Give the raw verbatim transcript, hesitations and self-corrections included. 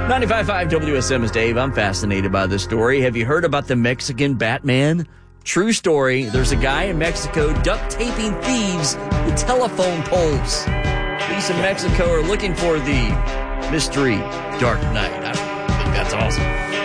ninety-five point five W S M is Dave. I'm fascinated by this story. Have you heard about the Mexican Batman? True story. There's a guy in Mexico duct taping thieves with telephone poles. Police in Mexico are looking for the mystery Dark Knight. I think that's awesome.